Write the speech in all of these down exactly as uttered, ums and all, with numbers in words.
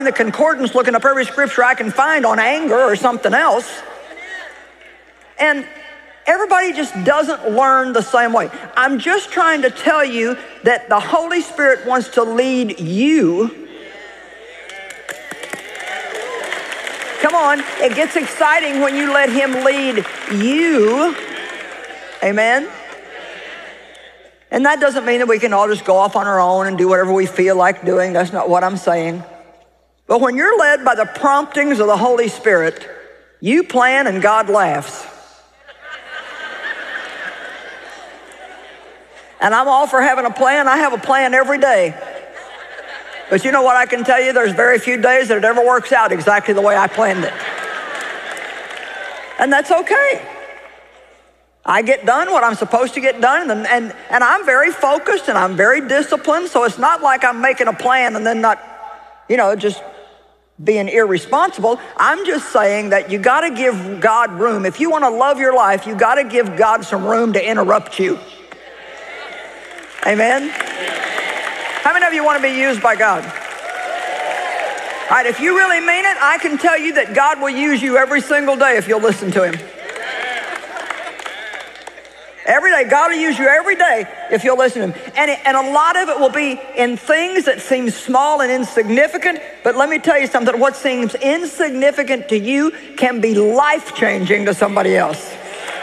the concordance looking up every scripture I can find on anger or something else. And everybody just doesn't learn the same way. I'm just trying to tell you that the Holy Spirit wants to lead you. Come on, it gets exciting when you let him lead you. Amen. And that doesn't mean that we can all just go off on our own and do whatever we feel like doing. That's not what I'm saying. But when you're led by the promptings of the Holy Spirit, you plan and God laughs. And I'm all for having a plan. I have a plan every day. But you know what I can tell you? There's very few days that it ever works out exactly the way I planned it. And that's okay. I get done what I'm supposed to get done, and, and, and I'm very focused and I'm very disciplined, so it's not like I'm making a plan and then not, you know, just being irresponsible. I'm just saying that you got to give God room. If you want to love your life, you got to give God some room to interrupt you. Amen? How many of you want to be used by God? All right, if you really mean it, I can tell you that God will use you every single day if you'll listen to him. Every day, God will use you every day if you'll listen to him. And, it, and a lot of it will be in things that seem small and insignificant, but let me tell you something, what seems insignificant to you can be life-changing to somebody else.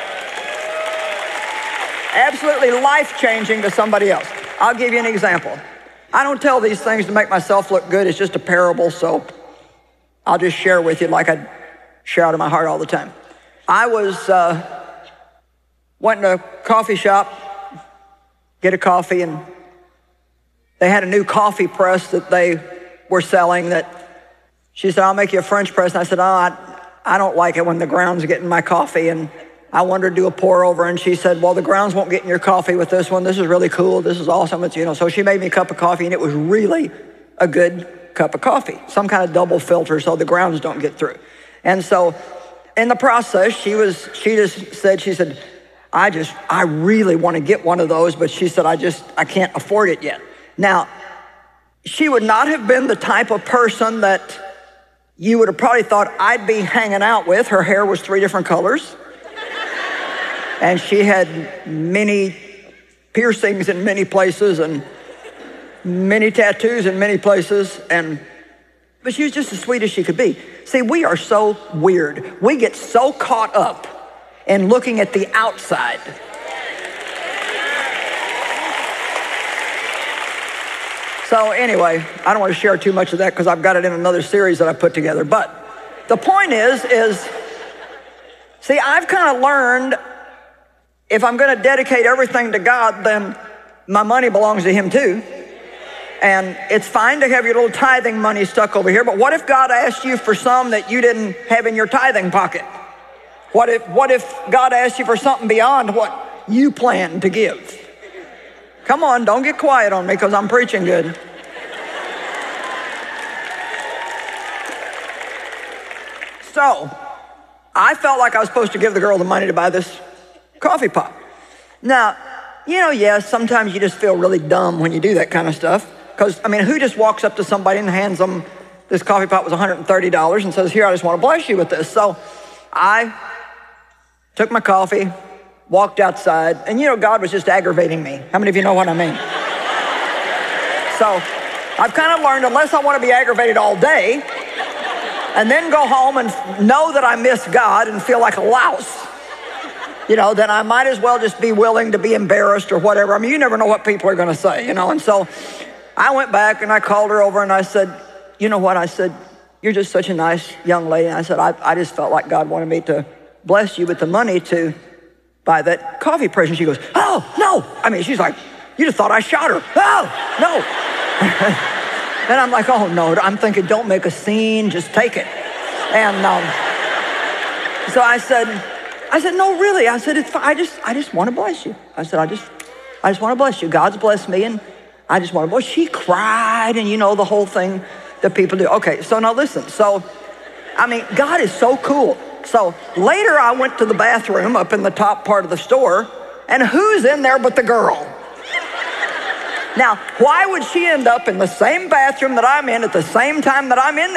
Absolutely life-changing to somebody else. I'll give you an example. I don't tell these things to make myself look good. It's just a parable, so I'll just share with you like I share out of my heart all the time. I was... Uh, Went to a coffee shop, get a coffee, and they had a new coffee press that they were selling that she said, I'll make you a French press. And I said, oh, I, I don't like it when the grounds get in my coffee. And I wanted to do a pour over, and she said, well, the grounds won't get in your coffee with this one. This is really cool. This is awesome. It's, you know, so she made me a cup of coffee, and it was really a good cup of coffee, some kind of double filter so the grounds don't get through. And so in the process, she was, she just said, she said, I just, I really want to get one of those, but she said, I just, I can't afford it yet. Now, she would not have been the type of person that you would have probably thought I'd be hanging out with. Her hair was three different colors. And she had many piercings in many places and many tattoos in many places. And, but she was just as sweet as she could be. See, we are so weird. We get so caught up and looking at the outside. So anyway, I don't want to share too much of that because I've got it in another series that I put together. But the point is, is, see, I've kind of learned if I'm going to dedicate everything to God, then my money belongs to him too. And it's fine to have your little tithing money stuck over here, but what if God asked you for some that you didn't have in your tithing pocket? What if, what if God asked you for something beyond what you plan to give? Come on, don't get quiet on me because I'm preaching good. So, I felt like I was supposed to give the girl the money to buy this coffee pot. Now, you know, yes, sometimes you just feel really dumb when you do that kind of stuff. Because, I mean, who just walks up to somebody and hands them this coffee pot was one hundred thirty dollars and says, here, I just want to bless you with this. So, I took my coffee, walked outside, and you know, God was just aggravating me. How many of you know what I mean? So I've kind of learned, unless I want to be aggravated all day, and then go home and know that I miss God and feel like a louse, you know, then I might as well just be willing to be embarrassed or whatever. I mean, you never know what people are going to say, you know. And so I went back and I called her over and I said, you know what? I said, you're just such a nice young lady. And I said, I, I just felt like God wanted me to bless you with the money to buy that coffee press. And she goes, oh, no. I mean, she's like, you just thought I shot her. Oh, no. And I'm like, oh, no. I'm thinking, don't make a scene. Just take it. And um, so I said, I said, no, really. I said, it's fine. I just, I just want to bless you. I said, I just, I just want to bless you. God's blessed me, and I just want to bless. She cried, and you know the whole thing that people do. Okay, so now listen. So, I mean, God is so cool. So later I went to the bathroom up in the top part of the store, and who's in there but the girl? Now, why would she end up in the same bathroom that I'm in at the same time that I'm in